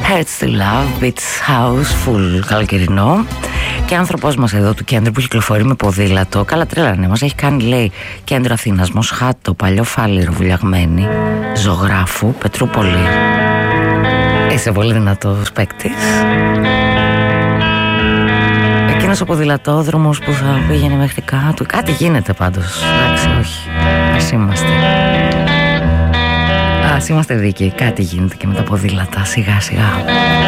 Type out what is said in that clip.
Hurts to Love, Beach House, full καλοκαιρινό. Και άνθρωπος μας εδώ του κέντρου που κυκλοφορεί με ποδήλατο, καλά τρέλανε, μας έχει κάνει, λέει, κέντρο Αθήνας, Μοσχάτο, Παλιό Φάληρο, Βουλιαγμένη, Ζωγράφου, Πετρούπολη. Είσαι πολύ δυνατός παίκτης. Εκείνος ο ποδηλατόδρομος που θα πήγαινε μέχρι κάτω. Κάτι γίνεται πάντως. Εντάξει, όχι. Ας είμαστε δίκαιοι. Κάτι γίνεται και με τα ποδήλατα, σιγά σιγά.